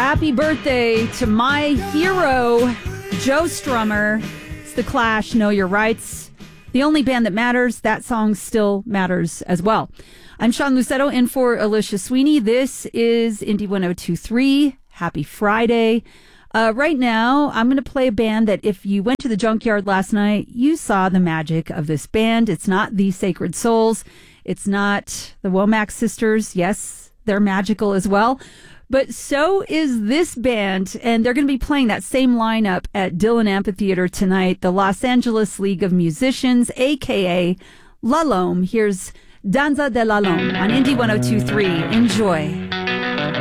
Happy birthday to my hero, Joe Strummer. It's The Clash, Know Your Rights. The only band that matters, that song still matters as well. I'm Sean Lucetto in for Alicia Sweeney. This is Indie 1023. Happy Friday. Right now, I'm going to play a band that if you went to the Junkyard last night, you saw the magic of this band. It's not the Sacred Souls. It's not the Womack Sisters. Yes, they're magical as well. But so is this band, and they're going to be playing that same lineup at Dillon Amphitheater tonight, the Los Angeles League of Musicians, a.k.a. La Lome. Here's Danza de La Lome on Indie 1023. Enjoy.